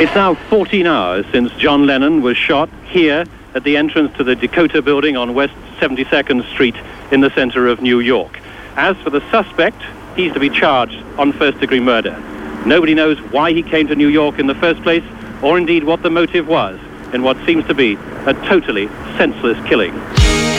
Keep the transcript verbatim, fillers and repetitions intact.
It's now fourteen hours since John Lennon was shot here at the entrance to the Dakota building on West seventy-second Street in the center of New York. As for the suspect, he's to be charged on first-degree murder. Nobody knows why he came to New York in the first place, or indeed what the motive was in what seems to be a totally senseless killing.